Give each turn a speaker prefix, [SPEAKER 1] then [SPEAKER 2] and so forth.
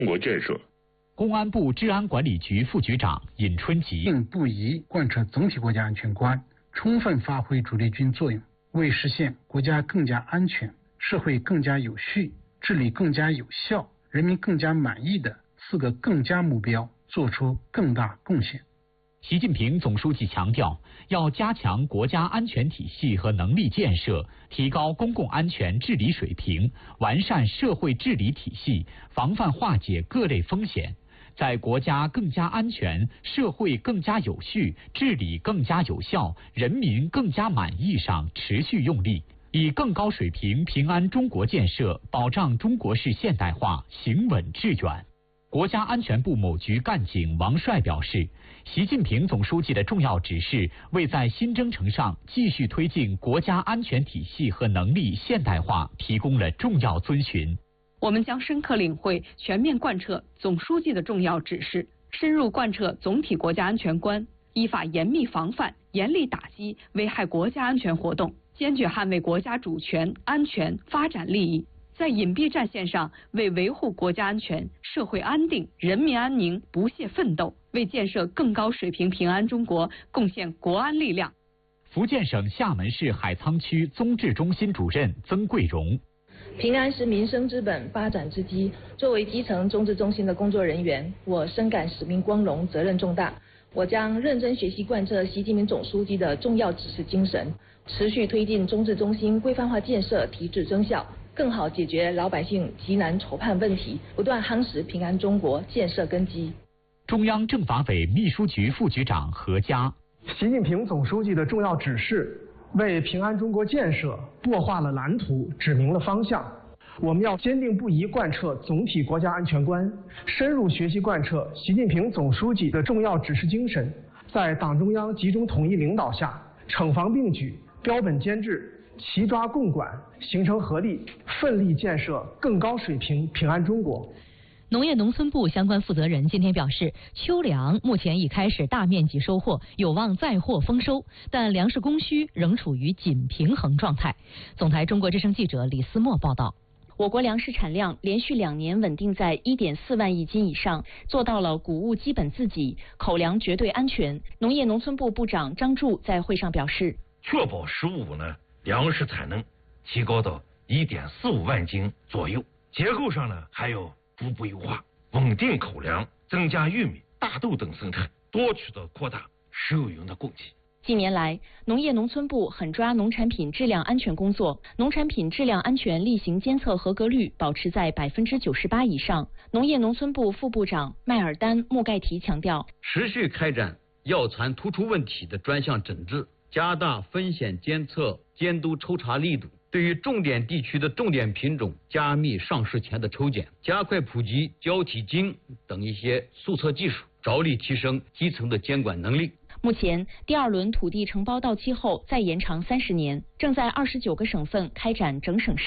[SPEAKER 1] 中国建设。
[SPEAKER 2] 公安部治安管理局副局长尹春吉
[SPEAKER 3] 并不宜贯彻总体国家安全观，充分发挥主力军作用，为实现国家更加安全、社会更加有序、治理更加有效、人民更加满意的4个更加目标做出更大贡献。
[SPEAKER 2] 习近平总书记强调，要加强国家安全体系和能力建设，提高公共安全治理水平，完善社会治理体系，防范化解各类风险，在国家更加安全、社会更加有序、治理更加有效、人民更加满意上持续用力，以更高水平平安中国建设保障中国式现代化行稳致远。国家安全部某局干警王帅表示，习近平总书记的重要指示为在新征程上继续推进国家安全体系和能力现代化提供了重要遵循。
[SPEAKER 4] 我们将深刻领会、全面贯彻总书记的重要指示，深入贯彻总体国家安全观，依法严密防范、严厉打击危害国家安全活动，坚决捍卫国家主权、安全、发展利益，在隐蔽战线上为维护国家安全、社会安定、人民安宁不懈奋斗，为建设更高水平平安中国贡献国安力量。
[SPEAKER 2] 福建省厦门市海沧区综治中心主任曾桂荣，
[SPEAKER 5] 平安是民生之本、发展之基。作为基层综治中心的工作人员，我深感使命光荣、责任重大。我将认真学习贯彻习近平总书记的重要指示精神，持续推进综治中心规范化建设提质增效，更好解决老百姓急难愁盼问题，不断夯实平安中国建设根基。
[SPEAKER 2] 中央政法委秘书局副局长何佳，
[SPEAKER 6] 习近平总书记的重要指示为平安中国建设擘画了蓝图，指明了方向。我们要坚定不移贯彻总体国家安全观，深入学习贯彻习近平总书记的重要指示精神，在党中央集中统一领导下，惩防并举、标本兼治、齐抓共管，形成合力，奋力建设更高水平平安中国。
[SPEAKER 7] 农业农村部相关负责人今天表示，秋粮目前已开始大面积收获，有望再获丰收，但粮食供需仍处于紧平衡状态。总台中国之声记者李思墨报道。
[SPEAKER 8] 我国粮食产量连续2年稳定在1.4万亿斤以上，做到了谷物基本自给，口粮绝对安全。农业农村部部长张柱在会上表示，
[SPEAKER 9] 确保15呢粮食产能提高到1.45万斤左右，结构上呢还要逐步优化，稳定口粮，增加玉米、大豆等生产，多渠道扩大食用油的供给。
[SPEAKER 8] 近年来，农业农村部狠抓农产品质量安全工作，农产品质量安全例行监测合格率保持在98%以上。农业农村部副部长麦尔丹·穆盖提强调，
[SPEAKER 10] 持续开展药残突出问题的专项整治，加大风险监测、监督抽查力度，对于重点地区的重点品种加密上市前的抽检，加快普及胶体金等一些速测技术，着力提升基层的监管能力。
[SPEAKER 8] 目前，第2轮土地承包到期后再延长30年，正在29个省份开展整省